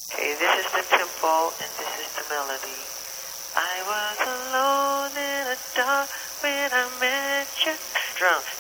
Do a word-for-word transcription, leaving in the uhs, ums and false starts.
Okay, this is the tempo and this is the melody. I was alone in the dark when I met you. Drum.